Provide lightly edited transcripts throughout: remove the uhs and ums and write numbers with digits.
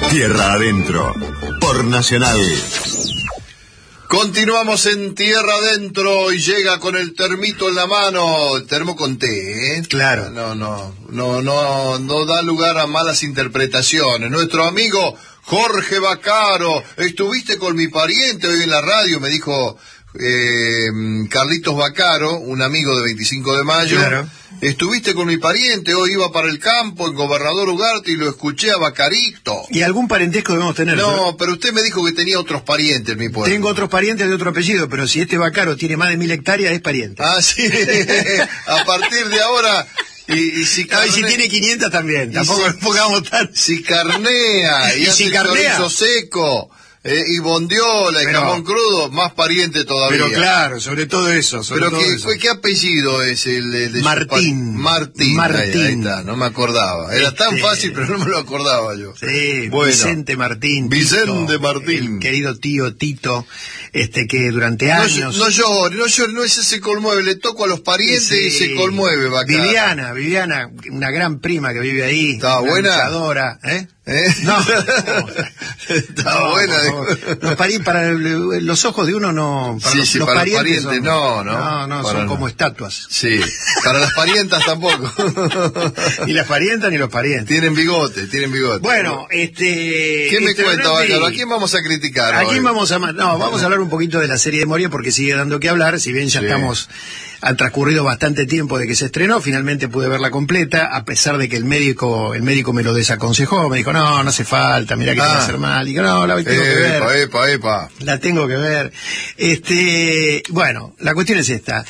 Tierra Adentro, por Nacional. Continuamos en Tierra Adentro y llega con el termito en la mano, el termo con té, ¿eh? Claro. No da lugar a malas interpretaciones. Nuestro amigo Jorge Vaccaro, estuviste con mi pariente hoy en la radio, me dijo Carlitos Vaccaro, un amigo de 25 de mayo. Claro. Estuviste con mi pariente, hoy iba para el campo, en Gobernador Ugarte, y lo escuché a Vaccarito. ¿Y algún parentesco debemos tener? No, pero usted me dijo que tenía otros parientes en mi pueblo. Tengo otros parientes de otro apellido, pero si este Vaccaro tiene más de 1000 hectáreas, es pariente. Ah, sí. A partir de ahora... Y si y si tiene 500 también, tampoco pongamos tan... Si carnea, y hace si carnea, chorizo seco, y bondiola, y jamón crudo, más pariente todavía. Pero claro, sobre todo eso. ¿Qué apellido es el de Martín. Martín. Ahí está, no me acordaba. Era tan fácil, pero no me lo acordaba yo. Sí, bueno, Vicente Martín. Vicente Tito, Martín. El querido tío Tito, que durante años... No llore, no, ese se conmueve, le toco a los parientes y se conmueve, Vaccaro. Viviana, una gran prima que vive ahí. ¿Estaba buena? Luchadora, No. Está buena. Para los ojos de uno no... Para los parientes son, no, son como estatuas. Sí, para las parientas tampoco. Ni las parientas ni los parientes. Tienen bigote. Bueno, ¿Qué me cuenta, Vaccaro? ¿A quién vamos a criticar hoy? Vamos a hablar un poquito de la serie de Moria porque sigue dando que hablar, si bien ya han transcurrido bastante tiempo de que se estrenó, finalmente pude verla completa, a pesar de que el médico me lo desaconsejó, me dijo, no hace falta, mirá que te va a hacer mal, y digo, no, la tengo que ver. La tengo que ver. Bueno, la cuestión es esta.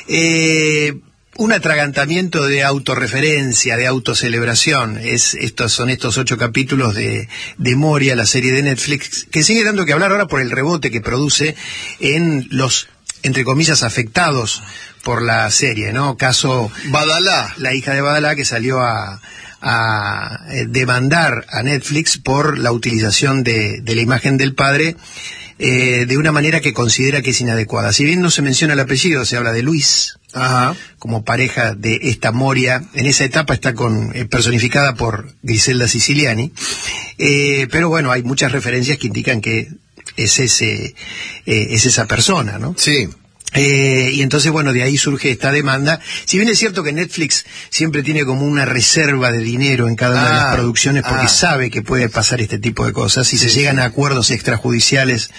Un atragantamiento de autorreferencia, de autocelebración, son estos 8 capítulos de Moria, la serie de Netflix, que sigue dando que hablar ahora por el rebote que produce en los, entre comillas, afectados por la serie, ¿no? Caso Badalá, la hija de Badalá, que salió a demandar a Netflix por la utilización de la imagen del padre de una manera que considera que es inadecuada. Si bien no se menciona el apellido, se habla de Luis. Ajá. Como pareja de esta Moria. En esa etapa está personificada por Griselda Siciliani, pero bueno, hay muchas referencias que indican que es esa persona, ¿no? Sí. Y entonces, bueno, de ahí surge esta demanda. Si bien es cierto que Netflix siempre tiene como una reserva de dinero en cada una de las producciones porque sabe que puede pasar este tipo de cosas y se llegan a acuerdos extrajudiciales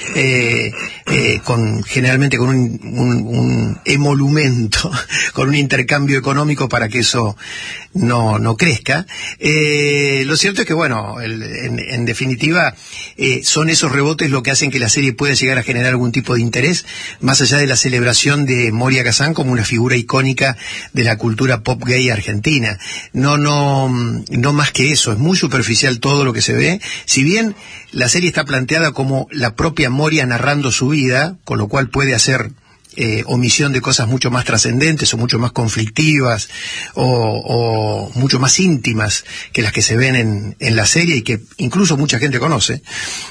generalmente con un emolumento, con un intercambio económico para que eso no crezca. Lo cierto es que, bueno, en definitiva, son esos rebotes lo que hacen que la serie pueda llegar a generar algún tipo de interés, más allá de la celebración de Moria Kazan como una figura icónica de la cultura pop gay argentina. No más que eso, es muy superficial todo lo que se ve, si bien la serie está planteada como la propia Moria narrando su vida, con lo cual puede hacer omisión de cosas mucho más trascendentes o mucho más conflictivas o mucho más íntimas que las que se ven en la serie y que incluso mucha gente conoce.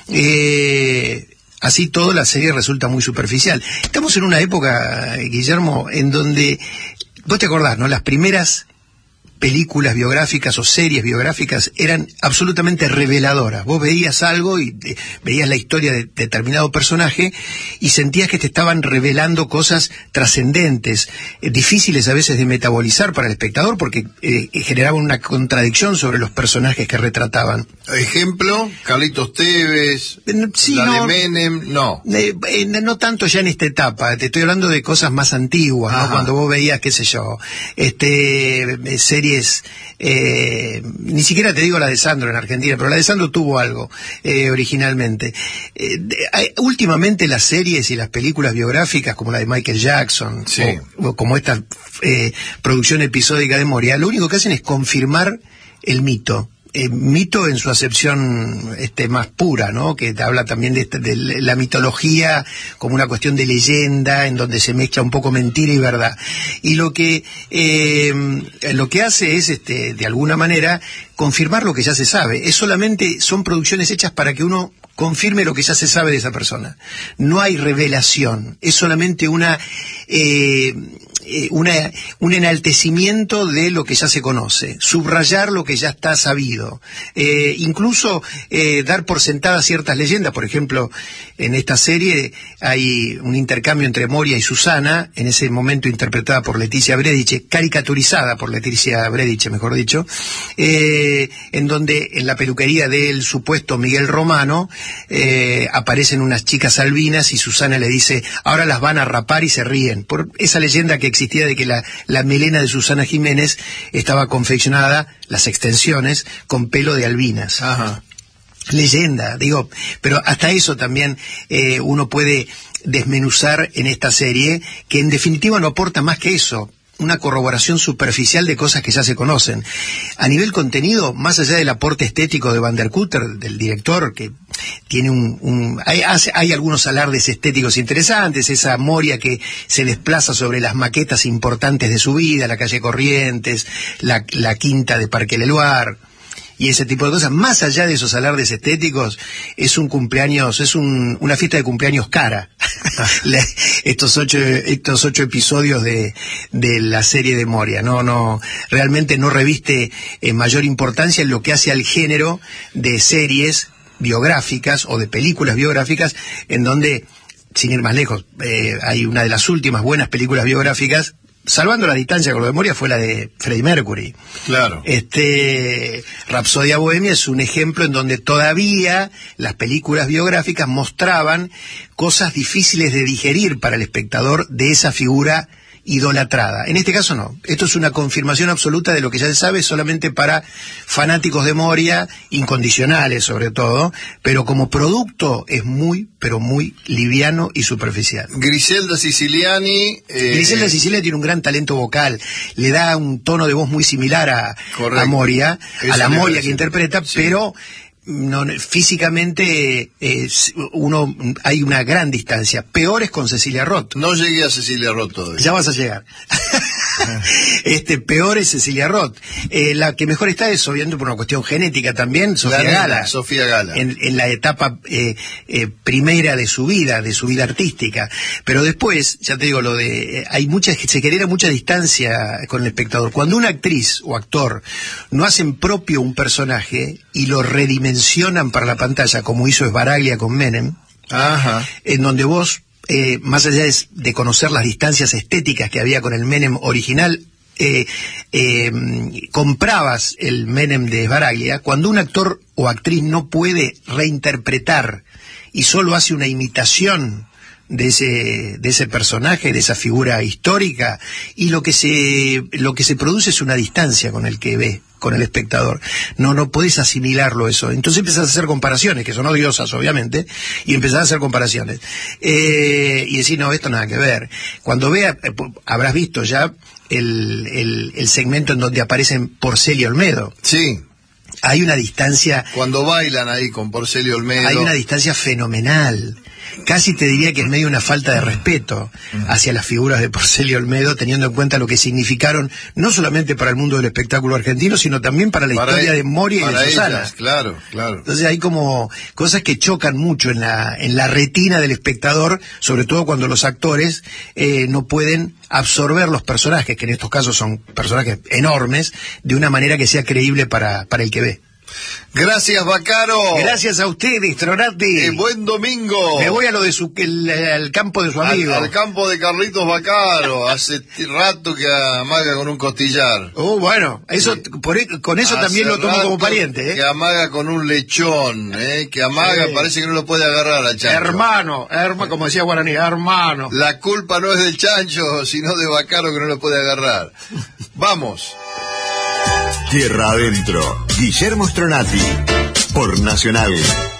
Así todo, la serie resulta muy superficial. Estamos en una época, Guillermo, en donde, vos te acordás, ¿no? Las primeras películas biográficas o series biográficas eran absolutamente reveladoras. Vos veías algo y veías la historia de determinado personaje y sentías que te estaban revelando cosas trascendentes, difíciles a veces de metabolizar para el espectador porque generaban una contradicción sobre los personajes que retrataban. Ejemplo, Carlitos Tevez, de Menem, no tanto ya en esta etapa, te estoy hablando de cosas más antiguas, ¿no? Cuando vos veías, qué sé yo, series, ni siquiera te digo la de Sandro en Argentina, pero la de Sandro tuvo algo originalmente. Últimamente las series y las películas biográficas como la de Michael Jackson o como esta producción episódica de Moria, lo único que hacen es confirmar el mito. Mito en su acepción más pura, ¿no? Que te habla también de la mitología como una cuestión de leyenda en donde se mezcla un poco mentira y verdad. Y lo que hace es de alguna manera confirmar lo que ya se sabe. Son producciones hechas para que uno confirme lo que ya se sabe de esa persona. No hay revelación, es solamente una un enaltecimiento de lo que ya se conoce, subrayar lo que ya está sabido, incluso dar por sentadas ciertas leyendas. Por ejemplo, en esta serie hay un intercambio entre Moria y Susana, en ese momento interpretada por Leticia Brediche, caricaturizada por Leticia Brediche, mejor dicho, en donde en la peluquería del supuesto Miguel Romano aparecen unas chicas albinas y Susana le dice, ahora las van a rapar, y se ríen, por esa leyenda que existía de que la melena de Susana Jiménez estaba confeccionada, las extensiones, con pelo de albinas. Ajá. Leyenda, digo, pero hasta eso también uno puede desmenuzar en esta serie, que en definitiva no aporta más que eso, una corroboración superficial de cosas que ya se conocen. A nivel contenido, más allá del aporte estético de Van der Kutter, del director, que tiene hay algunos alardes estéticos interesantes, esa Moria que se desplaza sobre las maquetas importantes de su vida, la calle Corrientes, la quinta de Parque Leloir, y ese tipo de cosas. Más allá de esos alardes estéticos, es un cumpleaños, es una fiesta de cumpleaños cara. estos ocho episodios de la serie de Moria, realmente no reviste mayor importancia en lo que hace al género de series biográficas o de películas biográficas, en donde, sin ir más lejos, hay una de las últimas buenas películas biográficas, salvando la distancia con lo de Moria, fue la de Freddie Mercury. Claro. Rapsodia Bohemia es un ejemplo en donde todavía las películas biográficas mostraban cosas difíciles de digerir para el espectador de esa figura idolatrada. En este caso no. Esto es una confirmación absoluta de lo que ya se sabe, solamente para fanáticos de Moria, incondicionales sobre todo, pero como producto es muy, pero muy liviano y superficial. Griselda Siciliani... Griselda Siciliani tiene un gran talento vocal, le da un tono de voz muy similar a Moria, a la Moria que interpreta, sí. Pero... no, físicamente hay una gran distancia. Peor es con Cecilia Roth. No llegué a Cecilia Roth todavía. Ya vas a llegar. Peor es Cecilia Roth. La que mejor está es, obviamente por una cuestión genética también, Sofía Gala. Sofía Gala. En la etapa primera de su vida artística. Pero después, ya te digo, se genera mucha distancia con el espectador. Cuando una actriz o actor no hacen propio un personaje y lo redimensionan para la pantalla, como hizo Sbaraglia con Menem, ajá, en donde vos, más allá de conocer las distancias estéticas que había con el Menem original, comprabas el Menem de Sbaraglia. Cuando un actor o actriz no puede reinterpretar y solo hace una imitación de ese personaje, de esa figura histórica, y lo que se produce es una distancia con el que ve, con el espectador. No podés asimilarlo eso. Entonces empezás a hacer comparaciones, que son odiosas obviamente, y empezás a hacer comparaciones. Y decir, no, esto nada que ver. Cuando habrás visto ya el segmento en donde aparecen Porcel y Olmedo. Sí. Hay una distancia... Cuando bailan ahí con Porcel y Olmedo. Hay una distancia fenomenal. Casi te diría que es medio una falta de respeto hacia las figuras de Porcel y Olmedo, teniendo en cuenta lo que significaron, no solamente para el mundo del espectáculo argentino, sino también para la historia de Moria y de Susana. Ellas, claro. Entonces hay como cosas que chocan mucho en la retina del espectador, sobre todo cuando los actores no pueden absorber los personajes, que en estos casos son personajes enormes, de una manera que sea creíble para el que ve. Gracias, Vaccaro. Gracias a ustedes, Tronati. Buen domingo. Me voy a lo de al campo de su amigo. Al campo de Carlitos Vaccaro. Hace rato que amaga con un costillar. Bueno, eso con eso hace también lo tomo como pariente. Que amaga con un lechón, que amaga, parece que no lo puede agarrar al chancho. Hermano, como decía Guaraní, hermano. La culpa no es del chancho, sino de Vaccaro, que no lo puede agarrar. Vamos. Tierra Adentro, Guillermo Stronati, por Nacional.